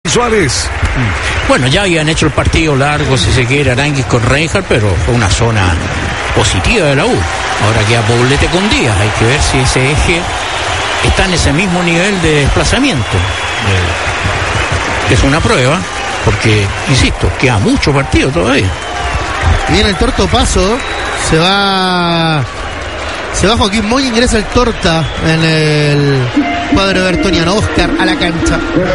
Suárez. Bueno, ya habían hecho el partido largo, si se quiere, Aranguis con Reinhardt, pero fue una zona positiva de la U. Ahora queda Poblete con Díaz, hay que ver si ese eje está en ese mismo nivel de desplazamiento. Es una prueba, porque, insisto, queda mucho partido todavía. Viene el Torto Paso, se va Joaquín Moya, ingresa el Torta en el cuadro bertoniano. Oscar a la cancha.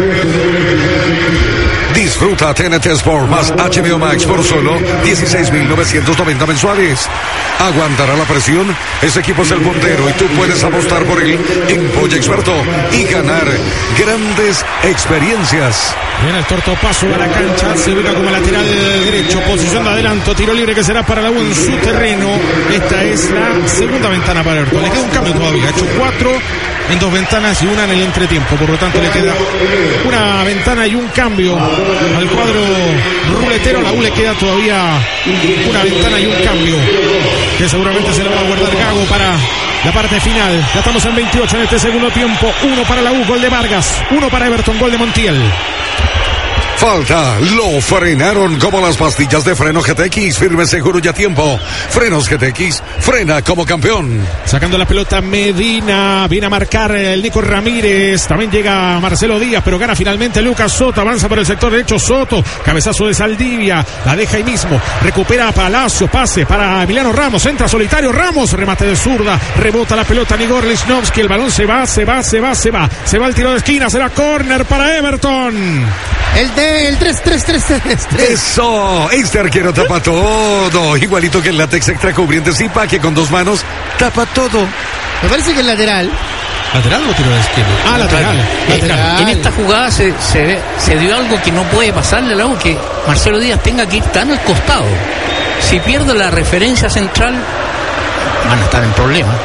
Disfruta TNT Sport más HBO Max por solo 16.990 mensuales. Aguantará la presión. Ese equipo es el puntero y tú puedes apostar por él en Polla Experto y ganar grandes experiencias. Viene el Torto Paso a la cancha, se ubica como lateral derecho, posición de adelanto, tiro libre que será para la U en su terreno. Esta es la segunda ventana para Everton. Le queda un cambio todavía, ha hecho 4 en 2 ventanas y una en el entretiempo, por lo tanto le queda una ventana y un cambio al cuadro ruletero. A la U le queda todavía una ventana y un cambio que seguramente se lo va a guardar Gago para la parte final. Ya estamos en 28 en este segundo tiempo. 1 para la U, gol de Vargas, 1 para Everton, gol de Montiel. Falta, lo frenaron como las pastillas de freno GTX, firme, seguro y a tiempo. Frenos GTX, frena como campeón. Sacando la pelota Medina, viene a marcar el Nico Ramírez, también llega Marcelo Díaz, pero gana finalmente Lucas Soto, avanza por el sector derecho Soto, cabezazo de Saldivia, la deja ahí mismo, recupera Palacio, pase para Emiliano Ramos, entra solitario Ramos, remate de zurda, rebota la pelota Igor Lichnowsky, el balón se va el tiro de esquina, será córner para Everton. El 3-3-3-3. Eso, este arquero tapa todo. Igualito que el látex extra cubriente Zipa, que con 2 manos tapa todo. Me parece que es lateral. ¿Lateral o tiro de esquina? Lateral. En esta jugada se dio algo que no puede pasarle a la U, que Marcelo Díaz tenga que ir tan al costado. Si pierde la referencia central, van a estar en problemas.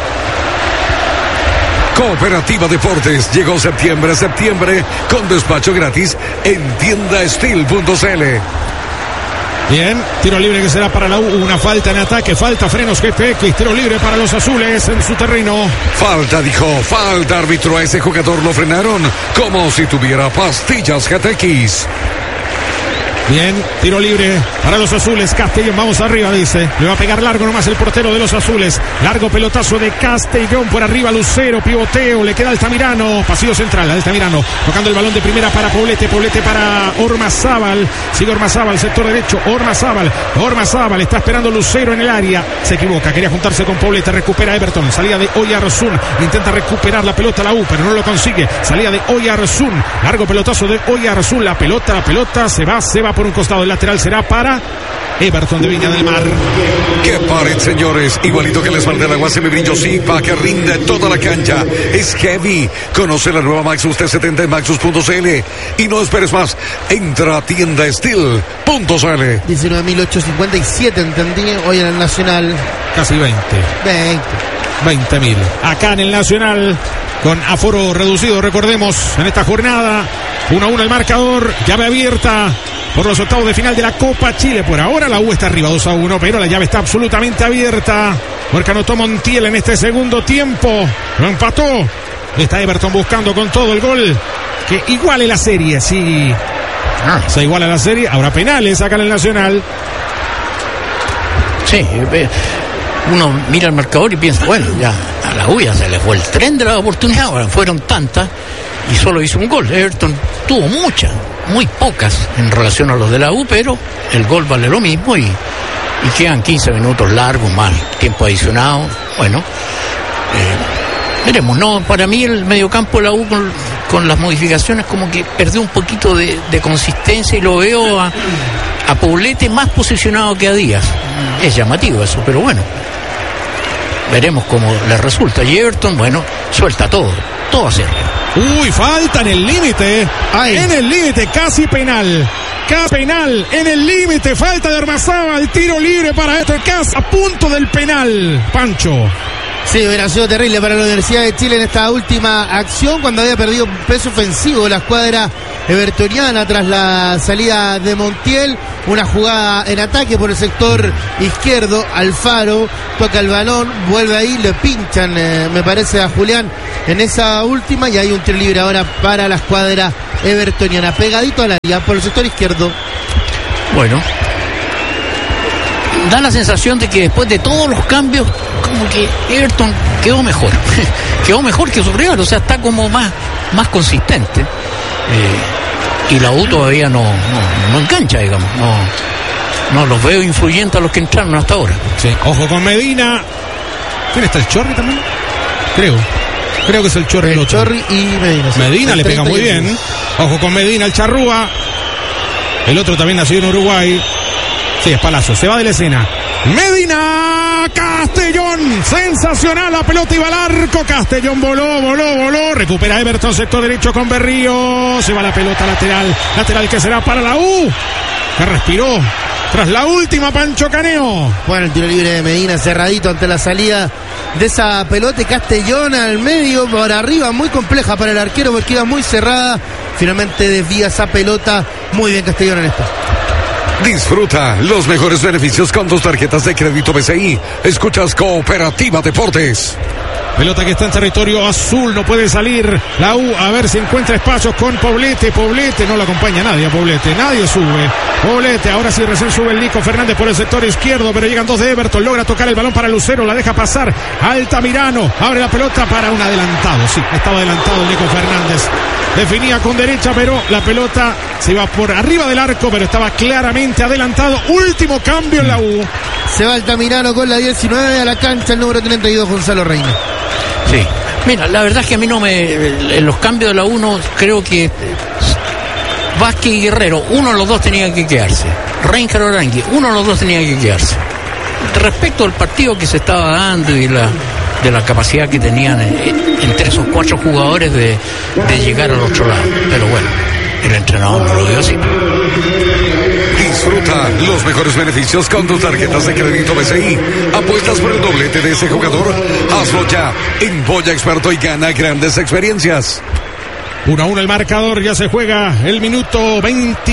Cooperativa Deportes, llegó septiembre con despacho gratis en tiendasteel.cl. Bien, tiro libre que será para la U, una falta en ataque, falta Frenos GTX, tiro libre para los azules en su terreno. Falta, árbitro, a ese jugador lo frenaron como si tuviera pastillas GTX. Bien, tiro libre para los azules. Castellón, vamos arriba, dice. Le va a pegar largo nomás el portero de los azules. Largo pelotazo de Castellón por arriba, Lucero, pivoteo, le queda Altamirano, pasillo central, Altamirano, tocando el balón de primera para Poblete para Ormazábal, sigue Ormazábal, sector derecho, Ormazábal, está esperando Lucero en el área, se equivoca, quería juntarse con Poblete, recupera Everton, salida de Oyarzún, intenta recuperar la pelota la U, pero no lo consigue, salida de Oyarzún, largo pelotazo de Oyarzún, la pelota se va por un costado, el lateral será para Everton de Viña del Mar. ¡Qué pared, señores! Igualito que el espalda del agua, se me brilló Zipa, que rinde toda la cancha. Es heavy. Conoce la nueva Maxus T70 en Maxus.cl. Y no esperes más. Entra a tiendasteel.cl. 19.857, entendí, hoy en el Nacional. Casi 20.000. Acá en el Nacional, con aforo reducido, recordemos, en esta jornada. 1-1 el marcador, llave abierta por los octavos de final de la Copa Chile. Por ahora la U está arriba 2-1, pero la llave está absolutamente abierta, porque anotó Montiel en este segundo tiempo, lo empató. Está Everton buscando con todo el gol que iguale la serie. Si se iguala la serie, habrá penales acá en el Nacional. Sí, uno mira el marcador y piensa, bueno, ya a la U ya se le fue el tren de la oportunidad, ahora fueron tantas y solo hizo un gol. Everton tuvo muy pocas en relación a los de la U, pero el gol vale lo mismo y quedan 15 minutos largos más tiempo adicionado. Bueno, veremos. No, para mí el mediocampo de la U con las modificaciones como que perdió un poquito de consistencia, y lo veo a Poblete más posicionado que a Díaz. Es llamativo eso, pero bueno, veremos cómo le resulta. Y Everton, bueno, suelta todo a cero. Uy, falta en el límite. En el límite, casi penal. Penal en el límite, falta de Ormazábal, tiro libre para esto, casi a punto del penal. Pancho. Sí, hubiera sido terrible para la Universidad de Chile en esta última acción, cuando había perdido peso ofensivo la escuadra evertoniana tras la salida de Montiel. Una jugada en ataque por el sector izquierdo. Alfaro toca el balón, vuelve ahí, le pinchan, me parece, a Julián en esa última, y hay un tiro libre ahora para la escuadra evertoniana, pegadito al área por el sector izquierdo. Bueno, da la sensación de que después de todos los cambios, como que Everton quedó mejor. Quedó mejor que su rival, o sea, está como más consistente. Y la U todavía no engancha, digamos. No los veo influyentes a los que entraron hasta ahora. Sí, ojo con Medina. ¿Quién está? ¿El Chorri también? Creo que es el Chorri. El Chorri y Medina. Sí. Medina le pega muy bien. Ojo con Medina, el Charrúa. El otro también nacido en Uruguay. Sí, es Palazzo. Se va de la escena. Medina, Castellón. Sensacional, la pelota iba al arco. Castellón voló. Recupera Everton, sector derecho con Berrío. Se va la pelota lateral que será para la U. Que respiró tras la última, Pancho Caneo. Bueno, el tiro libre de Medina cerradito ante la salida de esa pelota. Castellón al medio, por arriba, muy compleja para el arquero porque iba muy cerrada. Finalmente desvía esa pelota. Muy bien Castellón en esto. Disfruta los mejores beneficios con tus tarjetas de crédito BCI. Escuchas Cooperativa Deportes. Pelota que está en territorio azul, no puede salir la U, a ver si encuentra espacios con Poblete, no lo acompaña nadie a Poblete, nadie sube. Poblete, ahora sí recién sube el Nico Fernández por el sector izquierdo, pero llegan dos de Everton, logra tocar el balón para Lucero, la deja pasar Altamirano, abre la pelota para un adelantado, sí, estaba adelantado el Nico Fernández. Definía con derecha, pero la pelota se iba por arriba del arco, pero estaba claramente adelantado. Último cambio en la U. Se va Altamirano con la 19 a la cancha, el número 32, Gonzalo Reina. Sí, mira, la verdad es que a mí en los cambios de la 1 creo que Vázquez y Guerrero, uno de los dos tenía que quedarse. Reinhard Orangui, uno de los dos tenía que quedarse. Respecto al partido que se estaba dando y de la capacidad que tenían entre esos cuatro jugadores de llegar al otro lado. Pero bueno, el entrenador no lo vio así. Disfruta los mejores beneficios con tus tarjetas de crédito BCI. Apuestas por el doblete de ese jugador. Hazlo ya en Boya Experto y gana grandes experiencias. 1-1 el marcador, ya se juega el minuto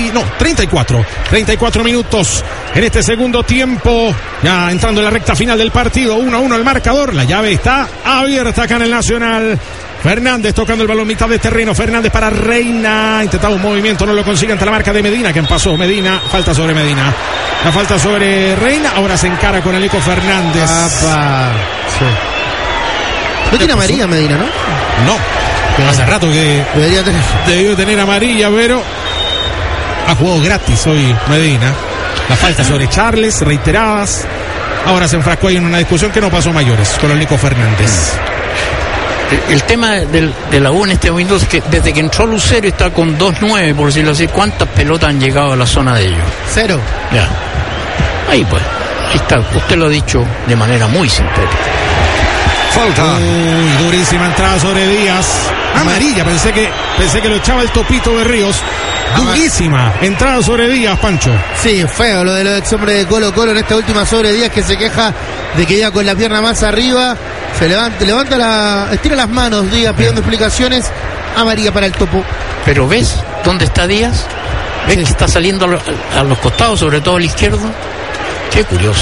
34 minutos en este segundo tiempo, ya entrando en la recta final del partido. 1-1 el marcador, la llave está abierta acá en el Nacional. Fernández tocando el balón mitad de terreno, Fernández para Reina, intentaba un movimiento, no lo consigue ante la marca de Medina, quien pasó, Medina, falta sobre Medina, la falta sobre Reina, ahora se encara con el Nico Fernández. Sí. No tiene amarilla Medina, ¿no? No, hace rato que debió tener amarilla, pero ha jugado gratis hoy Medina. La falta sobre Charles, reiteradas, ahora se enfrascó ahí en una discusión que no pasó mayores con el Nico Fernández. El tema de la U en este momento es que desde que entró Lucero está con 2-9, por decirlo así. ¿Cuántas pelotas han llegado a la zona de ellos? 0. Ya. Ahí pues. Ahí está. Usted lo ha dicho de manera muy sintética. Falta. Uy, durísima entrada sobre Díaz. Amarilla, pensé que lo echaba el Topito Berríos. Durísima entrada sobre Díaz, Pancho. Sí, feo lo del ex hombre de Colo Colo en esta última sobre Díaz, que se queja de que ya con la pierna más arriba se estira las manos Díaz pidiendo explicaciones. Amarilla para el Topo. Pero ¿ves dónde está Díaz? ¿Ves que está saliendo a los costados, sobre todo al izquierdo? Qué curioso.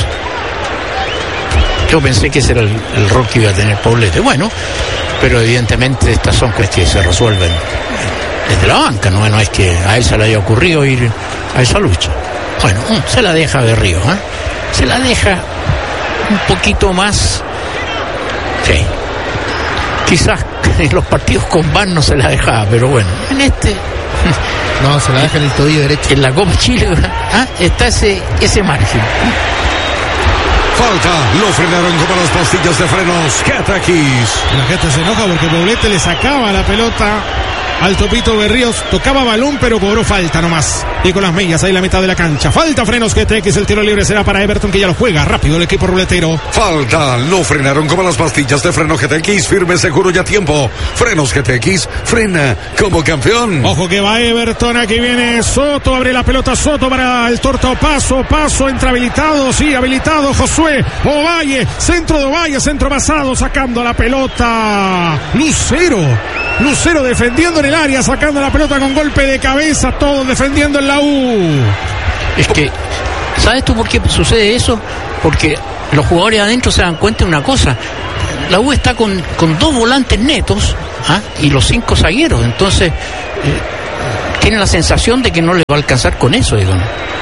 Yo pensé que ese era el rol que iba a tener Poblete. Bueno, pero evidentemente estas son cuestiones que se resuelven desde la banca, no es que a él se le haya ocurrido ir a esa lucha. Bueno, se la deja de Río, se la deja un poquito más. Sí, quizás en los partidos con VAR no se la dejaba, pero bueno, en este no, se la deja en el tobillo derecho. En la Copa Chile está ese margen. Falta, lo frenaron como las pastillas de frenos Catakis. La gente se enoja porque Poblete le sacaba la pelota al Topito Berríos, tocaba balón pero cobró falta nomás. Y con las millas ahí en la mitad de la cancha. Falta frenos GTX, el tiro libre será para Everton, que ya lo juega rápido el equipo ruletero. Falta, lo frenaron como las pastillas de freno GTX, firme, seguro y a tiempo. Frenos GTX, frena como campeón. Ojo que va Everton, aquí viene Soto, abre la pelota Soto para el Torto, paso, entra habilitado, sí, habilitado Josué Ovalle, centro de Ovalle, centro pasado, sacando la pelota Lucero. Lucero defendiendo en el área, sacando la pelota con golpe de cabeza, todos defendiendo en la U. Es que, ¿sabes tú por qué sucede eso? Porque los jugadores adentro se dan cuenta de una cosa. La U está con 2 volantes netos, ¿ah? Y los 5 zagueros. Entonces, tienen la sensación de que no les va a alcanzar con eso, digamos.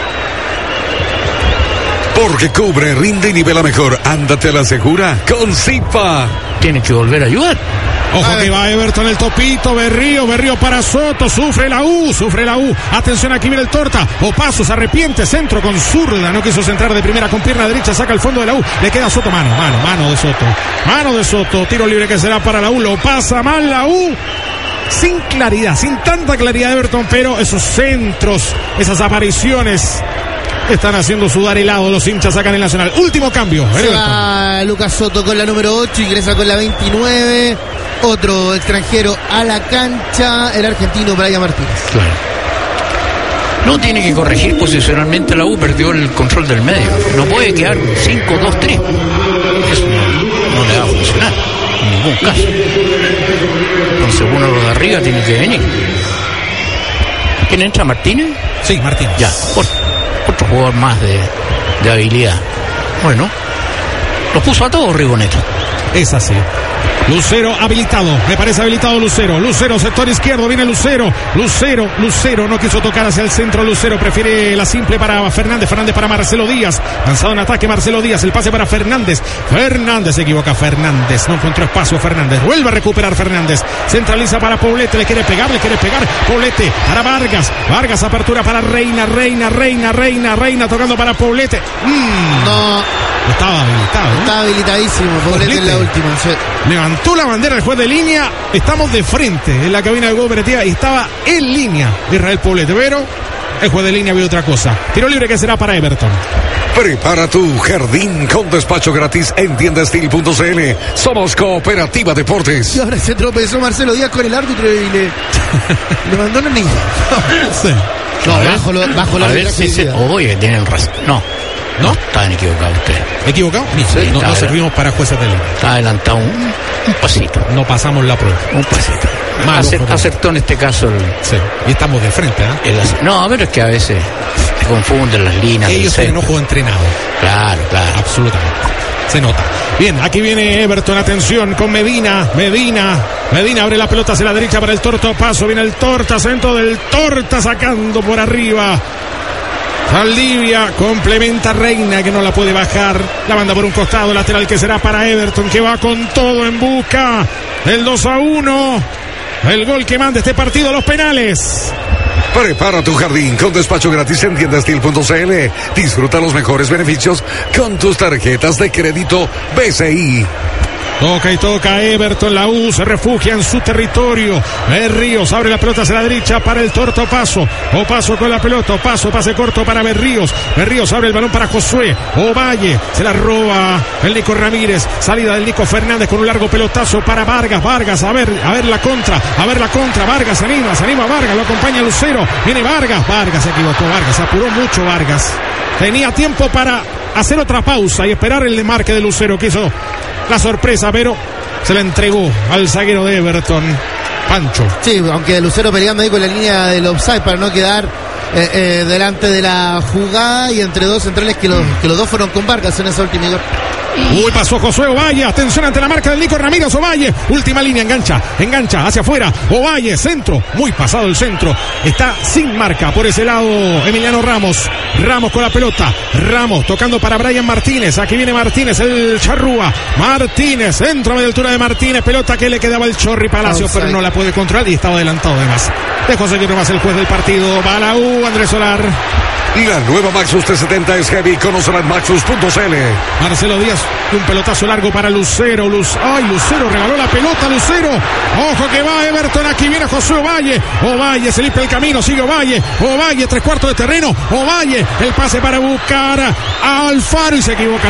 Porque cubre, rinde y nivela mejor. Ándate a la segura con Zipa. Tienen que volver a ayudar. Ojo que va Everton, el topito, Berrío para Soto, sufre la U. Atención, aquí viene el Torta. Opaso se arrepiente, centro con zurda, no quiso centrar de primera con pierna derecha, saca el fondo de la U, le queda Soto, mano de Soto, tiro libre que será para la U, lo pasa mal la U. Sin claridad, sin tanta claridad Everton, pero esos centros, esas apariciones están haciendo sudar helado los hinchas acá en el Nacional. Último cambio. Se va Lucas Soto con la número 8, ingresa con la 29. Otro extranjero a la cancha, el argentino Brian Martínez. Claro. No, tiene que corregir posicionalmente la U, perdió el control del medio. No puede quedar 5-2-3. Eso no le va a funcionar en ningún caso. Entonces uno de arriba tiene que venir. ¿Quién entra? ¿Martínez? Sí, Martínez. Ya, otro jugador más de habilidad. Bueno, los puso a todos Rigoneto. Es así. Lucero habilitado, me parece habilitado Lucero, sector izquierdo, viene Lucero, no quiso tocar hacia el centro Lucero, prefiere la simple para Fernández para Marcelo Díaz, lanzado en ataque Marcelo Díaz, el pase para Fernández se equivoca Fernández, no encontró espacio Fernández, vuelve a recuperar Fernández, centraliza para Poblete, le quiere pegar, Poblete para Vargas apertura para Reina, tocando para Poblete, No. Estaba habilitado, ¿no? Está habilitadísimo, Poblete en la última. Sí. Levantó la bandera el juez de línea. Estamos de frente en la cabina de cooperativa y estaba en línea Israel Poblete, pero el juez de línea vio otra cosa. Tiro libre que será para Everton. Prepara tu jardín con despacho gratis en tiendastil.cl. Somos Cooperativa Deportes. Y ahora se tropezó Marcelo Díaz con el árbitro y le mandó una niña. Sí. No, bajo la Oye, tienen razón. No, estaban equivocados ustedes. ¿Equivocado? Sí, no servimos para jueces de línea. Está adelantado un pasito. No pasamos la prueba. Un pasito. Acertó en este caso Sí, y estamos de frente, ¿eh? No, pero es que a veces se confunden las líneas. Ellos tienen ojo entrenado. Claro. Absolutamente. Se nota. Bien, aquí viene Everton, atención con Medina abre la pelota hacia la derecha para el Torta Paso, viene el Torta, centro del Torta sacando por arriba. Valdivia complementa Reina que no la puede bajar, la manda por un costado, lateral que será para Everton que va con todo en busca del 2-1, el gol que manda este partido a los penales. Prepara tu jardín con despacho gratis en tiendastil.cl. Disfruta los mejores beneficios con tus tarjetas de crédito BCI. Toca Everton, la U se refugia en su territorio. Berríos abre la pelota hacia la derecha para el Torta Opaso con la pelota, pase corto para Berríos abre el balón para Josué Ovalle, se la roba el Nico Ramírez, salida del Nico Fernández con un largo pelotazo para Vargas, a ver la contra, Vargas se anima Vargas, lo acompaña Lucero, viene Vargas se equivocó, se apuró mucho Vargas, tenía tiempo para hacer otra pausa y esperar el desmarque de Lucero, que hizo la sorpresa, pero se la entregó al zaguero de Everton, Pancho. Sí, aunque Lucero peleando ahí con la línea del offside para no quedar delante de la jugada y entre dos centrales que los dos fueron con Vargas en esa última. Pasó Josué Ovalle, atención ante la marca del Nico Ramírez, Ovalle, última línea, engancha hacia afuera, Ovalle, centro, muy pasado el centro, está sin marca por ese lado Emiliano Ramos con la pelota, tocando para Brian Martínez, aquí viene Martínez, el charrúa, Martínez, centro a media altura de Martínez, pelota que le quedaba el Chorri Palacios, pero no la puede controlar y estaba adelantado además. Dejó seguir nomás el juez del partido, va la U, Andrés Solar. La nueva Maxus T70 es heavy, conócela en maxus.cl. Marcelo Díaz, un pelotazo largo para Lucero. Lucero regaló la pelota, Lucero. Ojo que va Everton, aquí viene José Ovalle se limpia el camino, sigue Ovalle, 3/4 de terreno, Ovalle, el pase para buscar a Alfaro y se equivoca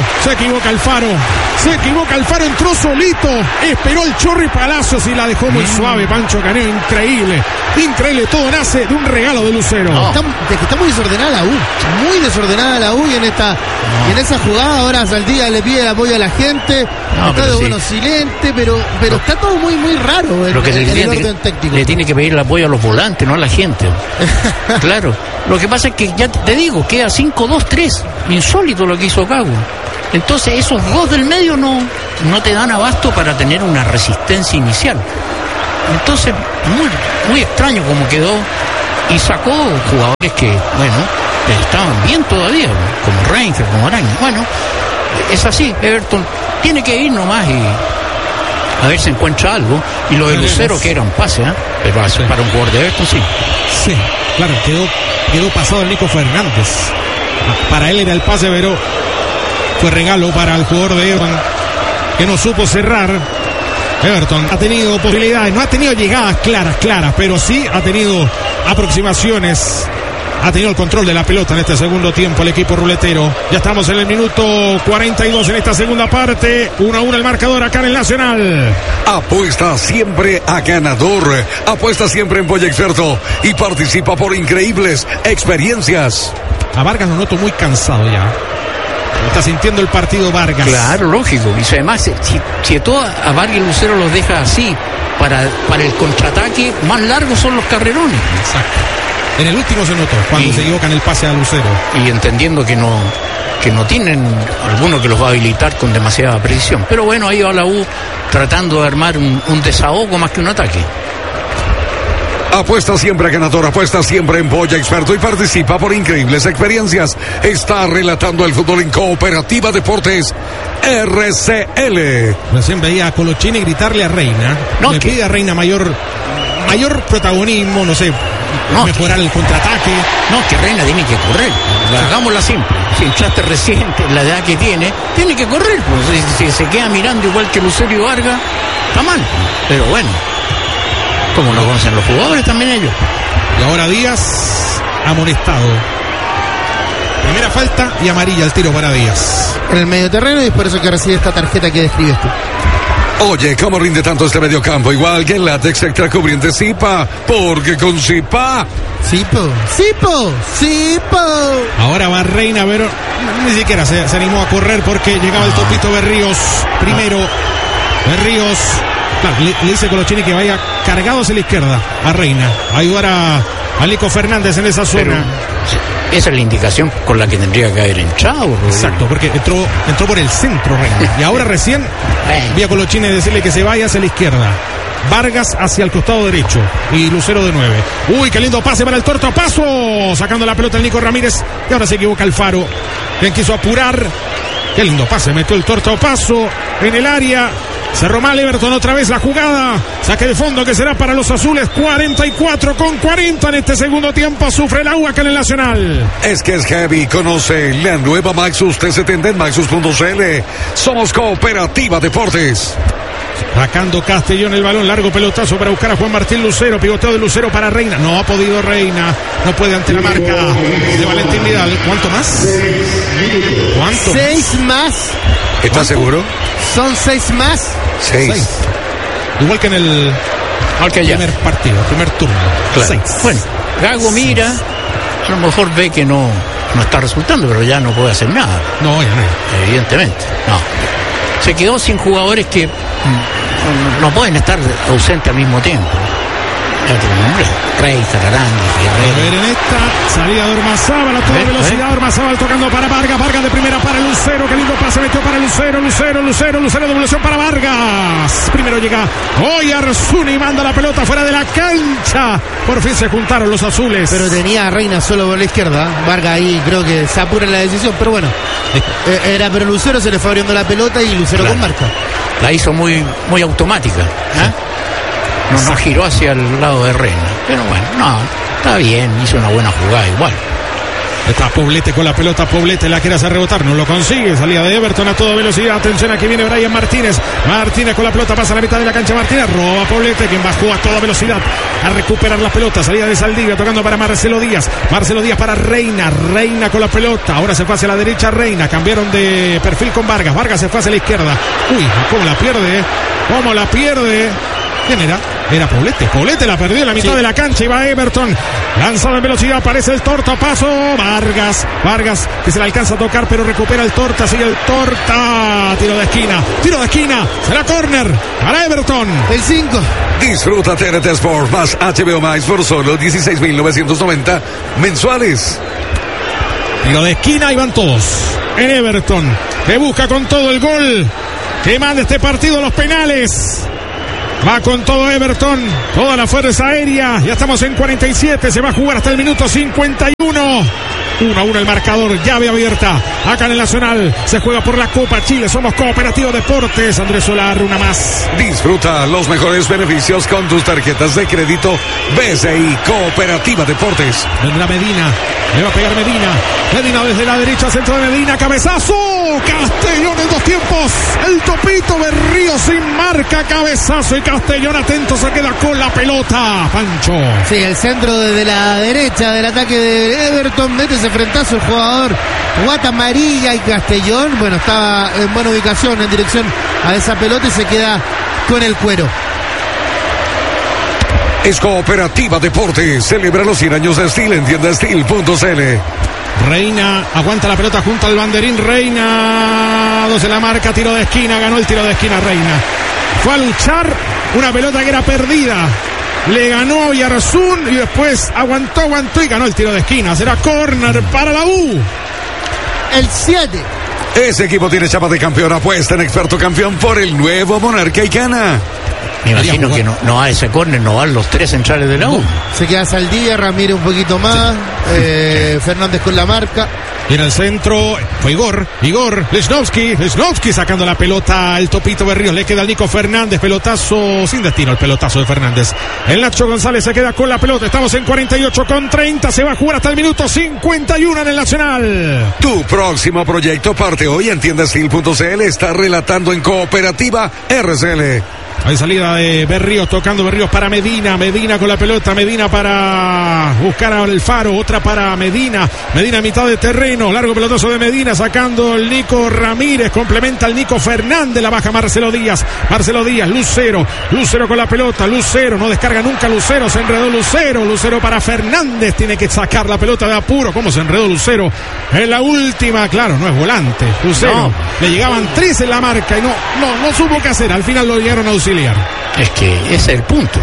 Alfaro, entró solito, esperó el Chorri Palacios y la dejó muy suave, Pancho Caneo, increíble, todo nace de un regalo de Lucero. Está muy desordenado desordenada la U. Muy desordenada la U y en esa jugada ahora Saldía le pide el apoyo a la gente. Está de bueno silente, pero está todo muy, muy raro el orden técnico. Le tiene que pedir el apoyo a los volantes, no a la gente. Claro. Lo que pasa es que, ya te digo, queda 5-2-3. Insólito lo que hizo Cagu. Entonces esos dos del medio no te dan abasto para tener una resistencia inicial. Entonces, muy, muy extraño como quedó. Y sacó jugadores que, bueno, estaban bien todavía, como Rangel, como Araña. Bueno, es así. Everton tiene que ir nomás y a ver si encuentra algo. Y lo de Lucero, que era un pase, pero para un jugador de Everton, sí. Sí, claro, quedó pasado el Nico Fernández. Para él era el pase, pero fue regalo para el jugador de Everton, que no supo cerrar. Everton ha tenido posibilidades, no ha tenido llegadas claras, pero sí ha tenido aproximaciones, ha tenido el control de la pelota en este segundo tiempo el equipo ruletero. Ya estamos en el minuto 42 en esta segunda parte, 1-1 el marcador acá en el Nacional. Apuesta siempre a ganador, apuesta siempre en Polla Experto y participa por increíbles experiencias. A Vargas lo noto muy cansado ya. Está sintiendo el partido Vargas. Claro, lógico. Y además, si todo a Vargas y Lucero los deja así, para el contraataque, más largos son los carrerones. Exacto. En el último se notó, cuando se equivocan el pase a Lucero. Y entendiendo que no tienen alguno que los va a habilitar con demasiada precisión. Pero bueno, ahí va la U tratando de armar un desahogo más que un ataque. Apuesta siempre a ganador, apuesta siempre en Polla Experto y participa por increíbles experiencias. Está relatando el fútbol en Cooperativa Deportes RCL. Recién veía a Colochini gritarle a Reina. Le pide a Reina mayor protagonismo, mejorar el contraataque. No, que Reina tiene que correr. Hagámosla simple. Si entraste reciente, la edad que tiene que correr. Pues, si se queda mirando igual que Lucero y Vargas, está mal. Pero bueno, como no conocen los jugadores también ellos. Y ahora Díaz amonestado. Primera falta y amarilla el tiro para Díaz. En el medio terreno, y es por eso que recibe esta tarjeta que describes tú. Oye, ¿cómo rinde tanto este mediocampo? Igual que el látex extra cubriente Zipa, porque con Zipa... Zipo. Ahora va Reina, pero ni siquiera se animó a correr porque llegaba el topito Berríos. Primero, Berríos... Claro, le dice Colochini que vaya cargado hacia la izquierda a Reina, a ayudar a Nico Fernández en esa zona. Pero esa es la indicación con la que tendría que haber entrado. Exacto, porque entró por el centro Reina. Y ahora recién vi a Colochini decirle que se vaya hacia la izquierda. Vargas hacia el costado derecho y Lucero de 9. Uy, qué lindo pase para el Torto Paso, sacando la pelota el Nico Ramírez. Y ahora se equivoca Alfaro, quien quiso apurar. Qué lindo pase, metió el Torto Paso en el área. Cerró mal Everton otra vez la jugada. Saque de fondo que será para los azules. 44-40 en este segundo tiempo. Sufre el agua acá en el Nacional. Es que es heavy. Conoce la nueva Maxus T70 en Maxus.cl. Somos Cooperativa Deportes. Sacando Castellón el balón, largo pelotazo para buscar a Juan Martín Lucero, pivoteo de Lucero para Reina, no ha podido Reina, no puede ante la marca de Valentín Vidal. ¿Cuánto más? 6 más. ¿Estás seguro? Son 6 más. 6. Igual que en el primer partido, primer turno. Claro. 6. Bueno, Gago mira, a lo mejor ve que no está resultando, pero ya no puede hacer nada. No. Evidentemente, no. Se quedó sin jugadores que no pueden estar ausentes al mismo tiempo. Rey, Cararanga, a ver en esta salida de Ormazábal a toda velocidad. Ormazábal tocando para Vargas de primera para Lucero. Qué lindo pase metió para Lucero, devolución para Vargas. Primero llega hoy Arzuni y manda la pelota fuera de la cancha. Por fin se juntaron los azules. Pero tenía a Reina solo por la izquierda. Vargas ahí creo que se apura en la decisión, pero bueno. Pero Lucero se le fue abriendo la pelota y Lucero con marca. La hizo muy, muy automática. No giró hacia el lado de Reina. Pero bueno, está bien, hizo una buena jugada igual. Está Poblete con la pelota, Poblete la quiere hacer rebotar, no lo consigue, salida de Everton a toda velocidad, atención, aquí viene Brian Martínez con la pelota, pasa a la mitad de la cancha Martínez, roba a Poblete, quien bajó a toda velocidad a recuperar la pelota, salida de Saldivia, tocando para Marcelo Díaz para Reina con la pelota, ahora se fue hacia la derecha Reina, cambiaron de perfil con Vargas se fue hacia la izquierda, uy, cómo la pierde, ¿Quién era? Era Poblete. Poblete la perdió en la mitad de la cancha y va Everton. Lanzado en velocidad, aparece el Torta, paso. Vargas que se le alcanza a tocar, pero recupera el Torta, sigue el Torta. Tiro de esquina. Será córner para Everton. El 5. Disfruta TNT Sport más HBO Max por solo 16.990 mensuales. Tiro de esquina y van todos. En Everton, que busca con todo el gol, que manda este partido a los penales. Va con todo Everton, toda la fuerza aérea. Ya estamos en 47, se va a jugar hasta el minuto 51. 1-1 el marcador, llave abierta. Acá en el Nacional se juega por la Copa Chile. Somos Cooperativo Deportes. Andrés Solar, una más. Disfruta los mejores beneficios con tus tarjetas de crédito BCI Cooperativa Deportes. Vendrá Medina, le va a pegar Medina desde la derecha, centro de Medina, cabezazo. Castellón en 2 tiempos. El Topito Berrío sin marca, cabezazo y Castellón atento, se queda con la pelota. Pancho. Sí, el centro desde la derecha del ataque de Everton, mete ese frentazo el jugador Guata Amarilla y Castellón, bueno, estaba en buena ubicación en dirección a esa pelota y se queda con el cuero. Es Cooperativa Deportes, celebra los 100 años de Steel en tiendasteel.cl. Reina aguanta la pelota junto al banderín. Reina 2 en la marca, tiro de esquina, ganó el tiro de esquina Reina. Fue a luchar una pelota que era perdida, le ganó Yarzún y después aguantó y ganó el tiro de esquina. Será córner para la U. El 7. Ese equipo tiene chapa de campeón, apuesta en experto campeón por el nuevo Monarca y Cana. Me imagino que no va ese córner, no van los 3 centrales de la U. Se queda Saldía, Ramírez un poquito más, Fernández con la marca. Y en el centro fue Igor Lichnowsky sacando la pelota al Topito Berríos, le queda al Nico Fernández, pelotazo sin destino, el pelotazo de Fernández. El Nacho González se queda con la pelota, estamos en 48:30, se va a jugar hasta el minuto 51 en el Nacional. Tu próximo proyecto parte hoy en tiendasteel.cl, está relatando en Cooperativa RCL. Hay salida de Berríos, tocando Berríos para Medina con la pelota, Medina para buscar a Alfaro, otra para Medina en mitad de terreno, largo pelotazo de Medina, sacando el Nico Ramírez, complementa al Nico Fernández, la baja Marcelo Díaz, Lucero con la pelota, Lucero, no descarga nunca Lucero, se enredó Lucero para Fernández, tiene que sacar la pelota de apuro, ¿cómo se enredó Lucero? En la última, claro, no es volante, Lucero, no. Le llegaban 3 en la marca y no supo qué hacer, al final lo llegaron a auxiliar. Es que ese es el punto.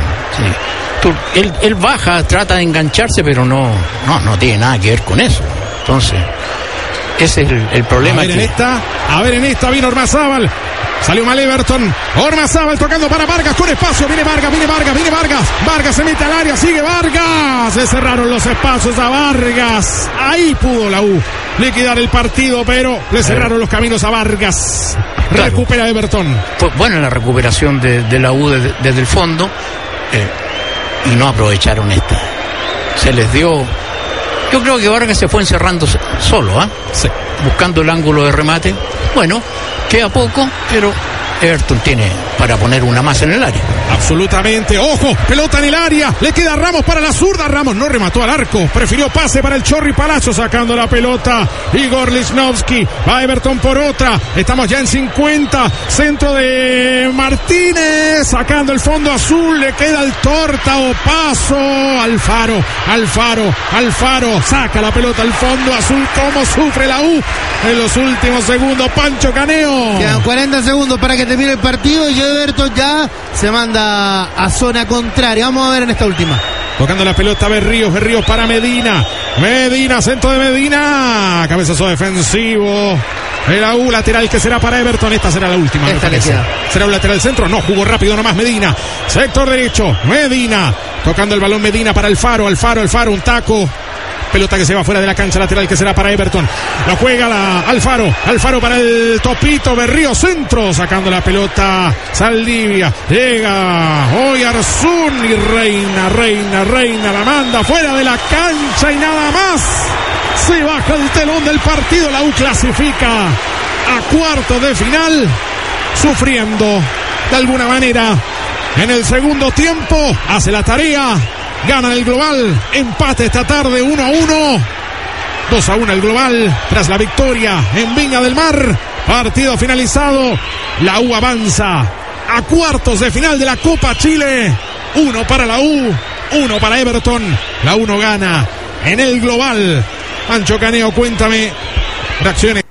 Sí. Él baja, trata de engancharse, pero no tiene nada que ver con eso. Entonces, ese es el problema. A ver en esta vino Ormazábal. Salió mal Everton. Ormazábal tocando para Vargas con espacio. Viene Vargas. Vargas se mete al área. Sigue Vargas. Se cerraron los espacios a Vargas. Ahí pudo la U liquidar el partido, pero le cerraron los caminos a Vargas. Claro. Recupera Everton. Fue buena la recuperación de la U desde el fondo. Y no aprovecharon esta. Se les dio. Yo creo que Vargas se fue encerrando solo, sí, buscando el ángulo de remate. Bueno, queda poco, pero Everton tiene para poner una más en el área. Absolutamente, ojo, pelota en el área, le queda Ramos para la zurda, Ramos no remató al arco, prefirió pase para el Chorri Palacio, sacando la pelota Igor Lichnowsky, va Everton por otra, estamos ya en 50, centro de Martínez, sacando el fondo azul, le queda el Torta o paso, Alfaro, saca la pelota al fondo azul, cómo sufre la U en los últimos segundos, Pancho Caneo. Quedan 40 segundos para que termine el partido y Everton ya se manda a zona contraria. Vamos a ver en esta última. Tocando la pelota Berríos para Medina, centro de Medina, cabezazo defensivo. La U lateral que será para Everton, esta será la última. Será un lateral centro, no, jugó rápido nomás Medina, sector derecho, Medina, tocando el balón Medina para Alfaro, un taco. Pelota que se va fuera de la cancha, lateral que será para Everton. Lo juega Alfaro para el Topito Berrío, centro, sacando la pelota Saldivia. Llega Oyarzún y Reina, la manda fuera de la cancha y nada más. Se baja el telón del partido, la U clasifica a cuartos de final, sufriendo de alguna manera en el segundo tiempo, hace la tarea. Gana el global, empate esta tarde 1-1, 2-1 el global, tras la victoria en Viña del Mar, partido finalizado, la U avanza a cuartos de final de la Copa Chile. 1 para la U, 1 para Everton. La U no gana en el global. Pancho Caneo, cuéntame reacciones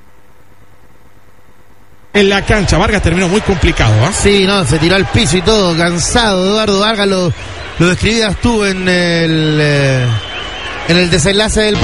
en la cancha. Vargas terminó muy complicado, ¿eh? Sí, no, se tiró al piso y todo, cansado. Eduardo Vargas lo describías tú en el desenlace del